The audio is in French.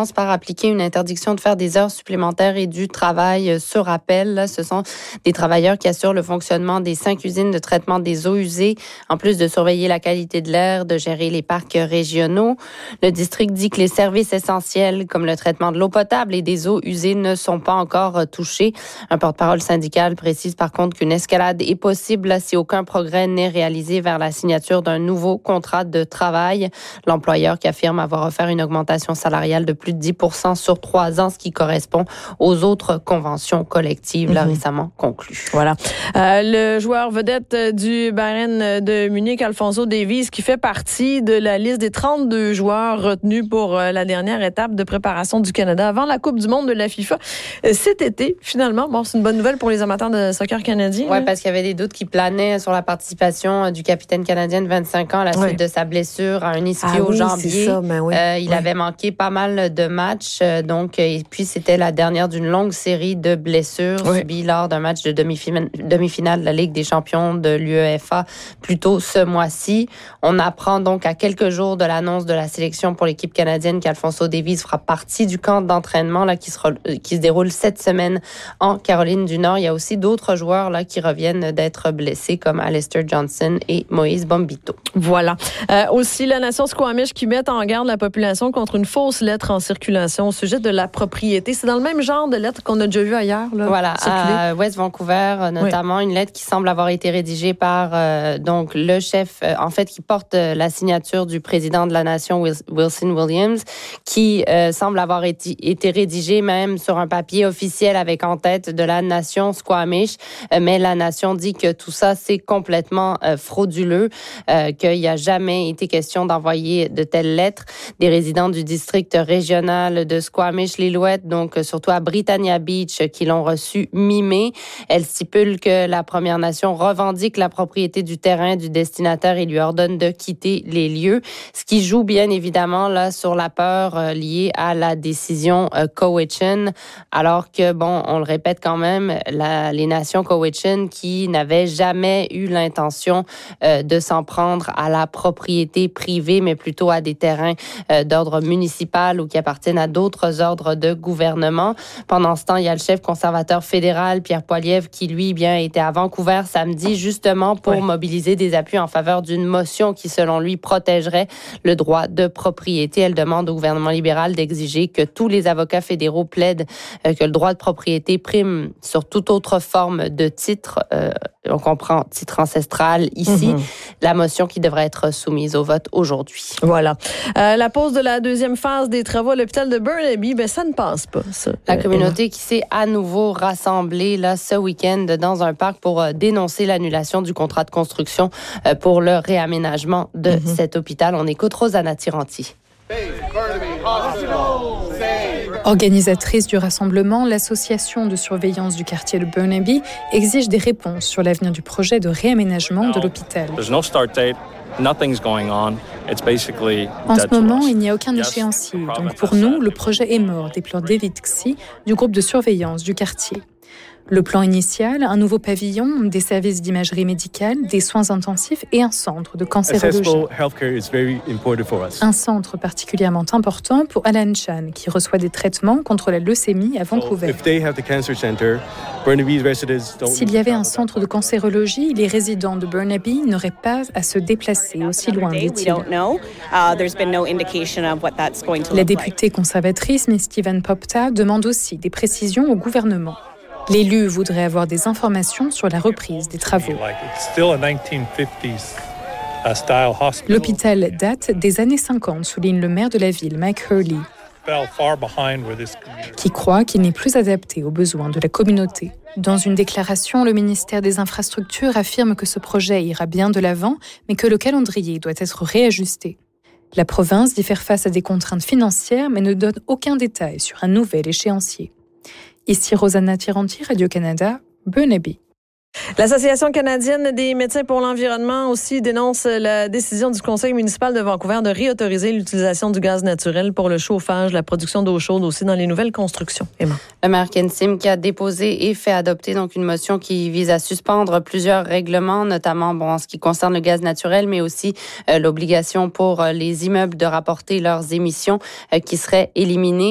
commence par appliquer une interdiction de faire des heures supplémentaires et du travail sur appel. Là, ce sont des travailleurs qui assurent le fonctionnement des 5 usines de traitement des eaux usées, en plus de surveiller la qualité de l'air, de gérer les parcs régionaux. Le district dit que les services essentiels, comme le traitement de l'eau potable et des eaux usées, ne sont pas encore touchés. Un porte-parole syndical précise par contre qu'une escalade est possible là, si aucun progrès n'est réalisé vers la signature d'un nouveau contrat de travail. L'employeur qui affirme avoir offert une augmentation salariale de plus de 10% sur 3 ans, ce qui correspond aux autres conventions collectives récemment conclues. Voilà. Le joueur vedette du Bayern de Munich, Alphonso Davies, qui fait partie de la liste des 32 joueurs retenus pour la dernière étape de préparation du Canada avant la Coupe du monde de la FIFA cet été. Finalement, bon, c'est une bonne nouvelle pour les amateurs de soccer canadien. Oui, parce qu'il y avait des doutes qui planaient sur la participation du capitaine canadien de 25 ans à la suite de sa blessure à un ischio-jambier. Il avait manqué pas mal de matchs, et puis c'était la dernière d'une longue série de blessures subies lors d'un match de demi-finale de la Ligue des champions de l'UEFA plus tôt ce mois-ci. On apprend donc à quelques jours de l'annonce de la sélection pour l'équipe canadienne qu'Alphonso Davies fera partie du camp d'entraînement là, qui se déroule cette semaine en Caroline du Nord. Il y a aussi d'autres joueurs là, qui reviennent d'être blessés comme Alistair Johnson et Moïse Bombito. Voilà. Aussi, la nation Squamish qui met en garde la population contre une fausse lettre en circulation au sujet de la propriété. C'est dans le même genre de lettre qu'on a déjà vu ailleurs. Là, voilà, à West Vancouver, notamment une lettre qui semble avoir été rédigée par donc le chef, en fait, qui porte la signature du président de la nation, Wilson Williams, qui semble avoir été rédigée même sur un papier officiel avec en tête de la nation Squamish. Mais la nation dit que tout ça, c'est complètement frauduleux, qu'il n'y a jamais été question d'envoyer de telles lettres. Des résidents du district régional de Squamish-Lillooet, donc surtout à Britannia Beach, qui l'ont reçu mi-mai. Elle stipule que la Première Nation revendique la propriété du terrain du destinataire et lui ordonne de quitter les lieux, ce qui joue bien évidemment là sur la peur liée à la décision Cowichan, alors que, bon, on le répète quand même, les nations Cowichan qui n'avaient jamais eu l'intention de s'en prendre à la propriété privée, mais plutôt à des terrains d'ordre municipal ou qui appartiennent à d'autres ordres de gouvernement. Pendant ce temps, il y a le chef conservateur fédéral, Pierre Poilievre, qui, lui, était à Vancouver samedi, justement pour mobiliser des appuis en faveur d'une motion qui, selon lui, protégerait le droit de propriété. Elle demande au gouvernement libéral d'exiger que tous les avocats fédéraux plaident que le droit de propriété prime sur toute autre forme de titre. On comprend titre ancestral ici. La motion qui devrait être soumise au vote aujourd'hui. Voilà. La pause de la deuxième phase des travaux à l'hôpital de Burnaby, ça ne passe pas, ça. La communauté qui s'est à nouveau rassemblée là, ce week-end dans un parc pour dénoncer l'annulation du contrat de construction pour le réaménagement de cet hôpital. On écoute Rosanna Tiranti. Organisatrice du rassemblement, l'association de surveillance du quartier de Burnaby exige des réponses sur l'avenir du projet de réaménagement de l'hôpital. En ce moment, il n'y a aucun échéancier. Donc pour nous, le projet est mort, déplore David Xi du groupe de surveillance du quartier. Le plan initial, un nouveau pavillon, des services d'imagerie médicale, des soins intensifs et un centre de cancérologie. Un centre particulièrement important pour Alan Chan, qui reçoit des traitements contre la leucémie à Vancouver. S'il y avait un centre de cancérologie, les résidents de Burnaby n'auraient pas à se déplacer aussi loin, dit-il. La députée conservatrice, Ms. Stephen Popta, demande aussi des précisions au gouvernement. L'élu voudrait avoir des informations sur la reprise des travaux. L'hôpital date des années 50, souligne le maire de la ville, Mike Hurley, qui croit qu'il n'est plus adapté aux besoins de la communauté. Dans une déclaration, le ministère des Infrastructures affirme que ce projet ira bien de l'avant, mais que le calendrier doit être réajusté. La province dit faire face à des contraintes financières, mais ne donne aucun détail sur un nouvel échéancier. Ici Rosanna Tiranti, Radio-Canada, Burnaby. L'Association canadienne des médecins pour l'environnement aussi dénonce la décision du Conseil municipal de Vancouver de réautoriser l'utilisation du gaz naturel pour le chauffage, la production d'eau chaude aussi dans les nouvelles constructions. Emma. Le maire Ken Sim qui a déposé et fait adopter donc une motion qui vise à suspendre plusieurs règlements, notamment en ce qui concerne le gaz naturel, mais aussi l'obligation pour les immeubles de rapporter leurs émissions qui seraient éliminées.